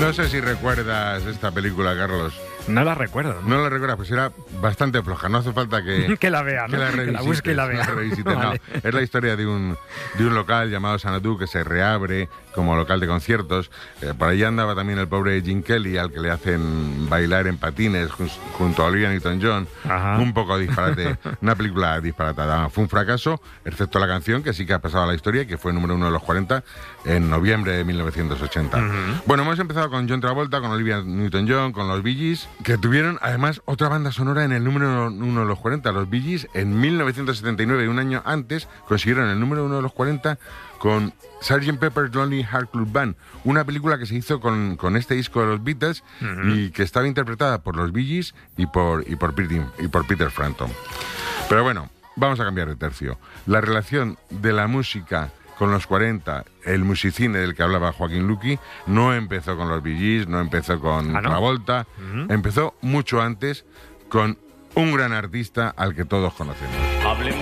No sé si recuerdas esta película, Carlos. No la recuerdo. No la recuerdas, pues era bastante floja. No hace falta que que la vea, ¿no? que la busque y la vea. Vale. No, es la historia de un local llamado Xanadu que se reabre como local de conciertos. Por ahí andaba también el pobre Gene Kelly, al que le hacen bailar en patines junto a Olivia Newton-John. Un poco disparate, una película disparatada. Fue un fracaso, excepto la canción, que sí que ha pasado a la historia, que fue número 1 de los 40 en noviembre de 1980. Bueno, hemos empezado con John Travolta, con Olivia Newton-John, con los Bee Gees, que tuvieron además otra banda sonora en el número 1 de los 40. Los Bee Gees en 1979, un año antes, consiguieron el número 1 de los 40 con Sgt. Pepper's Lonely Hearts Club Band, una película que se hizo con este disco de los Beatles y que estaba interpretada por los Bee Gees y por Peter Frampton. Pero bueno, vamos a cambiar de tercio. La relación de la música con los 40, el musicine del que hablaba Joaquín Luqui, no empezó con los Bee Gees, no empezó con Travolta, empezó mucho antes con un gran artista al que todos conocemos.